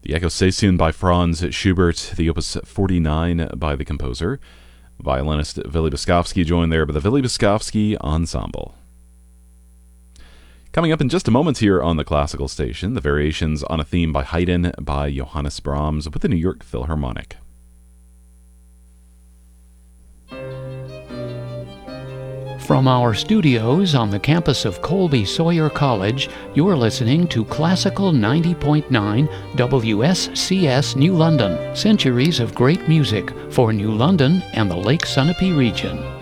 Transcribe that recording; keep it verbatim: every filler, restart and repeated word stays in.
The Echo Station by Franz Schubert, the Opus forty-nine by the composer. Violinist Vili Boskovsky joined there by the Vili Boskovsky Ensemble. Coming up in just a moment here on the Classical Station, the Variations on a Theme by Haydn by Johannes Brahms with the New York Philharmonic. From our studios on the campus of Colby Sawyer College, you're listening to Classical ninety point nine W S C S New London, centuries of great music for New London and the Lake Sunapee region.